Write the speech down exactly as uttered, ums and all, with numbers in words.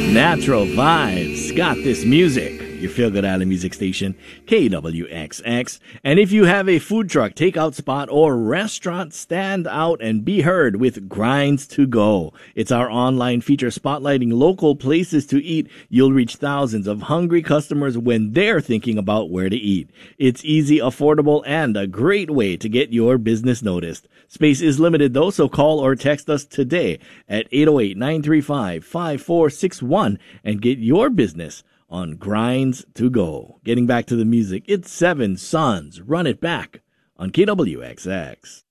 Natural Vibes got this music. Your Feel Good Island music station, K W X X. And if you have a food truck, takeout spot, or restaurant, stand out and be heard with Grinds to Go. It's our online feature spotlighting local places to eat. You'll reach thousands of hungry customers when they're thinking about where to eat. It's easy, affordable, and a great way to get your business noticed. Space is limited though, so call or text us today at eight oh eight, nine three five, five four six one and get your business on Grinds to Go. Getting back to the music, it's Seven Sons, Run It Back on K W X X.